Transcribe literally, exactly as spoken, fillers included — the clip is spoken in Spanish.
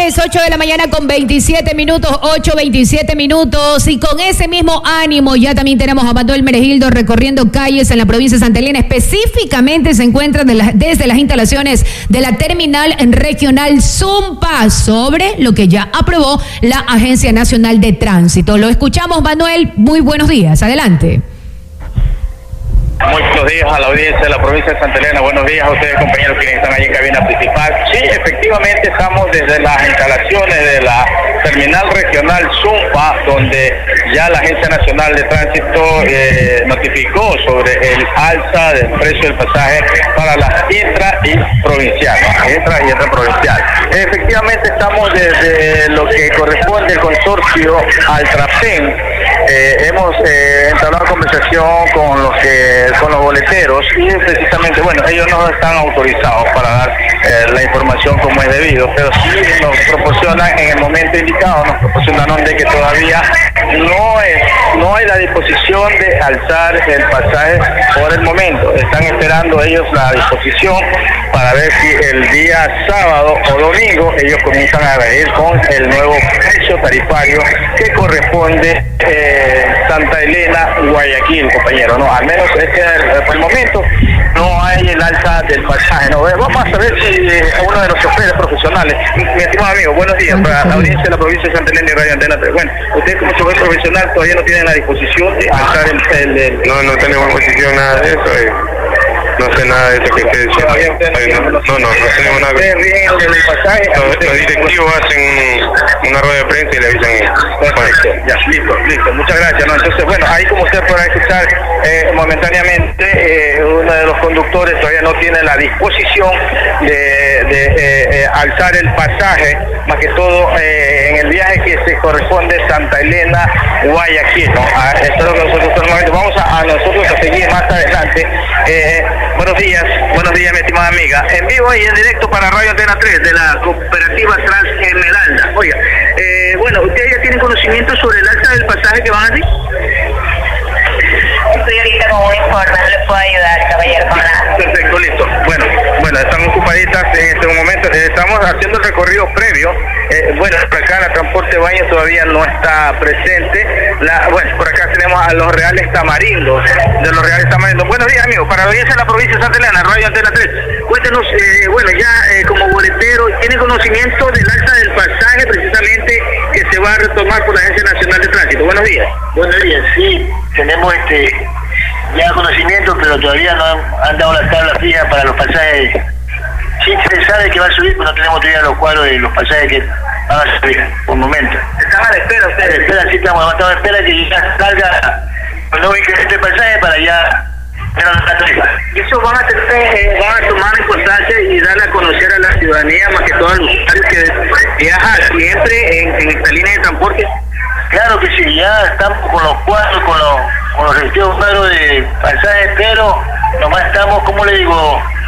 es ocho de la mañana con veintisiete minutos, ocho, veintisiete minutos, y con ese mismo ánimo ya también tenemos a Manuel Meregildo recorriendo calles en la provincia de Santa Elena. Específicamente se encuentra de la, desde las instalaciones de la terminal regional Zumpa sobre lo que ya aprobó la Agencia Nacional de Tránsito. Lo escuchamos, Manuel, muy buenos días, adelante. Muy buenos días a la audiencia de la provincia de Santa Elena. Buenos días a ustedes, compañeros, quienes están allí en cabina principal. Sí, efectivamente estamos desde las instalaciones de la terminal regional Zumpa, donde ya la Agencia Nacional de Tránsito eh, notificó sobre el alza del precio del pasaje para las intra y provinciales, intra y intraprovincial. Efectivamente estamos desde lo que corresponde al consorcio Altrapen. Eh, hemos eh, entablado conversación con los que con los boleteros y precisamente, bueno, ellos no están autorizados para dar eh, la información como es debido, pero sí nos proporcionan en el momento indicado, nos proporcionaron de que todavía no es no hay la disposición de alzar el pasaje por el momento. Están esperando ellos la disposición para ver si el día sábado o domingo ellos comienzan a regir con el nuevo precio tarifario que corresponde eh, Santa Elena, Guayaquil, compañero, no, al menos es que por el momento no hay el alza del pasaje, no. Vamos a ver si eh, uno de los choferes profesionales, mi, mi estimado amigo, buenos días, para la audiencia de la provincia de Santa Elena y Radio Antena tres. Bueno, usted como chofer profesional todavía no tiene la disposición de alzar el, el, el... No, no tenemos disposición nada de eso, eh. No sé nada de eso que usted dice. No, no, no, no, no tenemos nada. Los, los directivos hacen una rueda de prensa y le avisan. Perfecto, ya, listo, listo. Muchas gracias. ¿No? Entonces, bueno, ahí como usted podrá escuchar, eh, momentáneamente, eh, uno de los conductores todavía no tiene la disposición de, de eh, eh, alzar el pasaje, más que todo eh, en el viaje que se corresponde Santa Elena, Guayaquil, ¿no? Ah, esto es lo que nosotros normalmente vamos a, a nosotros a seguir más adelante. Eh, buenos días, buenos días, mi estimada amiga. En vivo y en directo para Radio Antena tres de la cooperativa Transesmeralda. Oiga, eh, bueno, ¿ustedes ya tienen conocimiento sobre el alza del pasaje que van a hacer? Estoy ahorita con un informe, no le puedo ayudar, caballero, con nada. Perfecto, listo. Bueno, bueno, están ocupaditas en este momento. Eh, estamos haciendo el recorrido previo. Eh, bueno, por acá la Transporte Baños todavía no está presente. La, bueno, por acá tenemos a los Reales Tamarindos, de los Reales Tamarindos. Buenos días, amigos. Para la audiencia de la provincia de Santa Elena, Radio Antena tres. Cuéntenos, eh, bueno, ya eh, como boletero, ¿tiene conocimiento del alza del pasaje precisamente que se va a retomar por la Agencia Nacional de Tránsito? Buenos días. Buenos días, sí, tenemos este ya conocimiento, pero todavía no han, han dado la tabla fija para los pasajes. Sí se sabe que va a subir, pero no tenemos todavía los cuadros de los pasajes que van a subir por el momento. ¿Están a la espera ustedes? A la espera, sí, estamos, estamos a la espera que ya salga el nuevo incremento de pasaje para ya tener la tarifa. Eso van a, tener, eh, van a tomar importancia y darle a conocer a la ciudadanía, más que todo a los usuarios que viajan siempre en, en esta línea de transporte. Claro que sí, ya estamos con los cuadros, con los, con los respectivos cuadros de pasajes, pero nomás estamos, como le digo,